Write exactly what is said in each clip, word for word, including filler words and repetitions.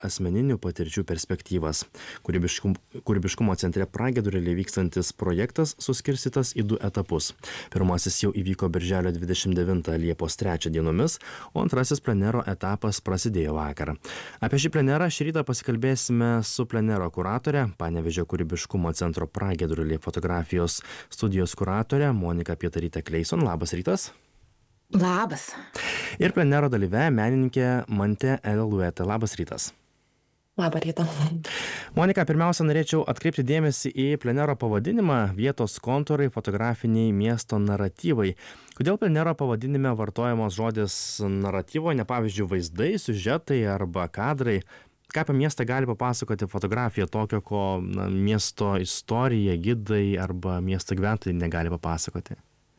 asmeninių patirčių perspektyvas. Kūrybiškum, kūrybiškumo centre Pragiedruliai vykstantis projektas suskirstytas į du etapus. Pirmasis jau įvyko birželio dvidešimt devintą Liepos trečią dienomis, o antrasis plenero etapas prasidėjo vakar. Apie šį plenerą šį rytą pasikalbėsime su plenero kuratore, Panevėžio kūrybiškumo centro Pragiedruliai fotografijos studijos kuratore Monika Pietarytė Kleison. Labas rytas. Labas. Ir plenero dalyve menininkė Mantė Eluetė. Labas rytas. Labą rytą. Monika, pirmiausia, norėčiau atkreipti dėmesį į plenero pavadinimą vietos kontūrai, fotografiniai miesto naratyvai. Kodėl plenero pavadinime vartojamas žodis naratyvo, ne pavyzdžiui vaizdai, siužetai arba kadrai? Ką apie miestą gali papasakoti fotografija tokio, ko na, miesto istorija, gidai arba miesto gyventojai negali papasakoti?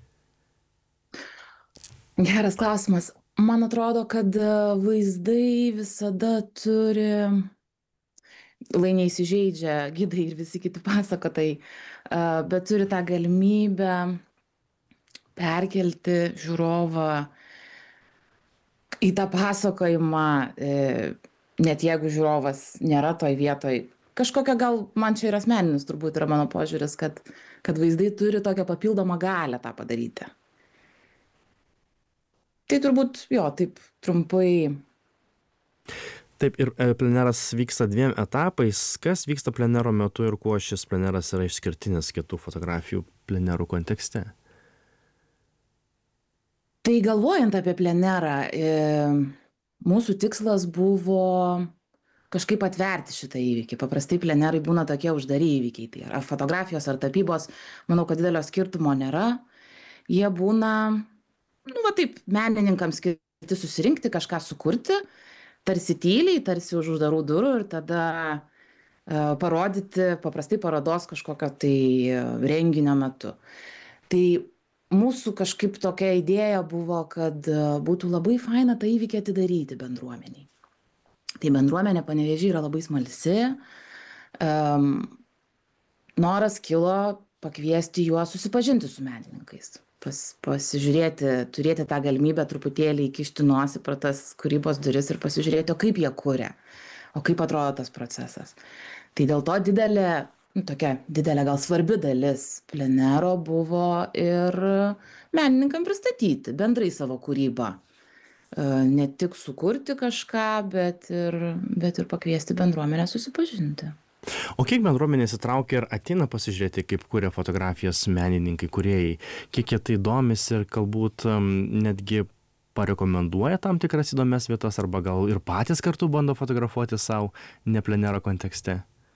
Geras klausimas. Man atrodo, kad vaizdai visada turi, lai neįsižeidžia gidai ir visi kiti pasakotojai, bet turi tą galimybę perkelti žiūrovą į tą pasakojimą, net jeigu žiūrovas nėra toj vietoj. Kažkokia gal, man čia ir asmeninis turbūt yra mano požiūris, kad, kad vaizdai turi tokią papildomą galią tą padaryti. Tai turbūt, jo, taip trumpai. Taip, ir pleneras vyksta dviem etapais. Kas vyksta plenero metu ir kuo šis pleneras yra išskirtinis kitų fotografijų plenerų kontekste? Tai galvojant apie plenerą, mūsų tikslas buvo kažkaip atverti šitą įvykį. Paprastai plenerai būna tokie uždari įvykiai. Tai ar fotografijos, ar tapybos, manau, kad didelio skirtumo nėra. Jie būna... Nu, va taip, menininkams skirti susirinkti, kažką sukurti, tarsi tyliai, tarsi už uždarų durų ir tada uh, parodyti paprastai parodos kažkokio tai renginio metu. Tai mūsų kažkaip tokia idėja buvo, kad uh, būtų labai faina tą įvykį atidaryti bendruomeniai. Tai bendruomenė Panevėžyje yra labai smalsi. Um, noras kilo pakviesti juos susipažinti su menininkais. Pas, pasižiūrėti, turėti tą galimybę truputėlį įkišti nosį pro tas kūrybos duris ir pasižiūrėti, o kaip jie kuria, o kaip atrodo tas procesas. Tai dėl to didelė, nu, tokia didelė gal svarbi dalis plenero buvo ir menininkam pristatyti bendrai savo kūrybą. Ne tik sukurti kažką, bet ir, bet ir pakviesti bendruomenę susipažinti. O kiek bendruomenė įsitraukia ir ateina pasižiūrėti, kaip kuria fotografijas menininkai, kūrėjai, kiek jie tai domisi ir galbūt um, netgi parekomenduoja tam tikras įdomias vietas arba gal ir patys kartu bando fotografuoti savo ne plenero kontekste?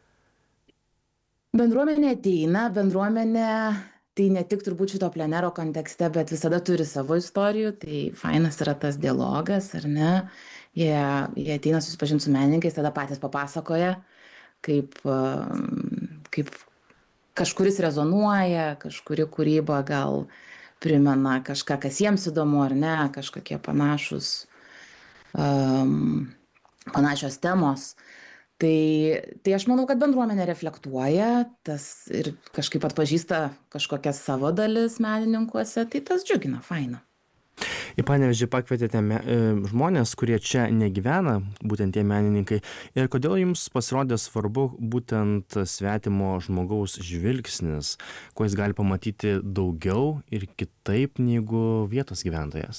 Bendruomenė ateina, bendruomenė tai ne tik turbūt šito plenero kontekste, bet visada turi savo istorijų, tai fainas yra tas dialogas, ar ne? Jie, jie ateina susipažinti su menininkais, tada patys papasakoja, kaip, kaip kažkuris rezonuoja, kažkuri kūryba gal primena kažką, kas jiems įdomu ar ne, kažkokie panašus, um, panašios temos. Tai, tai aš manau, kad bendruomenė reflektuoja tas ir kažkaip atpažįsta kažkokias savo dalis menininkuose, tai tas džiugina, faina. Į Panevėžį pakvietėte me, e, žmonės, kurie čia negyvena, būtent tie menininkai. Ir kodėl jums pasirodė svarbu būtent svetimo žmogaus žvilgsnis, ko jis gali pamatyti daugiau ir kitaip negu vietos gyventojas?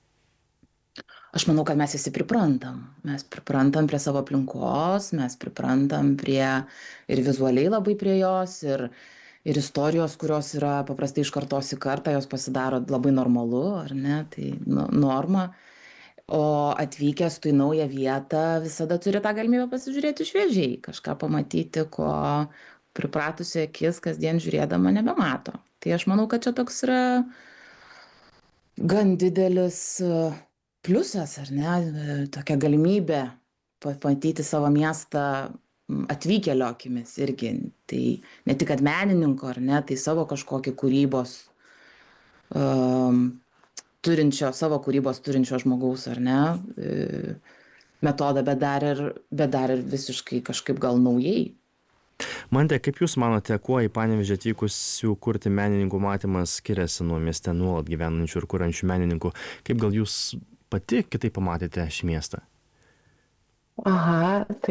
Aš manau, kad mes visi priprantam. Mes priprantam prie savo aplinkos, mes priprantam prie ir vizualiai labai prie jos, ir Ir istorijos, kurios yra paprastai iš kartos į kartą, jos pasidaro labai normalu, ar ne, tai norma. O atvykęs tu į naują vietą visada turi tą galimybę pasižiūrėti šviežiai, kažką pamatyti, ko pripratusi akis kasdien žiūrėdama nebemato. Tai aš manau, kad čia toks yra gan didelis pliusas, ar ne, tokia galimybė pamatyti savo miestą atvykėlio akimis irgi. Tai ne tik kad menininko, ar ne, tai savo kažkokį kūrybos, um, turinčio, savo kūrybos turinčio žmogaus, ar ne, metodą, bet dar ir, bet dar ir visiškai kažkaip gal naujai. Mante, kaip Jūs manote, kuo į Panevėžį atvykusių kurti menininkų matymas skiriasi nuo mieste nuolat gyvenančių ir kuriančių menininkų? Kaip gal Jūs pati kitaip pamatėte šį miestą? Aha, tai